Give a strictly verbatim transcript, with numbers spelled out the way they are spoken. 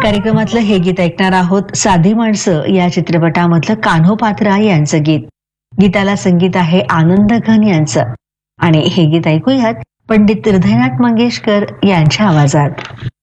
कार्यक्रमातलं हे गीत ऐकणार आहोत. साधी माणसं या चित्रपटामधलं कान्होपात्रा यांचं गीत. गीताला संगीत आहे आनंद घन यांचं आणि हे गीत ऐकूयात पंडित हृदयनाथ मंगेशकर यांच्या आवाजात.